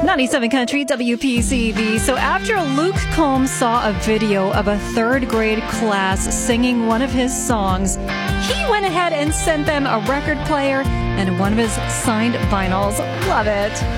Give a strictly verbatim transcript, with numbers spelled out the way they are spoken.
ninety-seven Country W P C V. So after Luke Combs saw a video of a third grade class singing one of his songs, he went ahead and sent them a record player and one of his signed vinyls. Love it.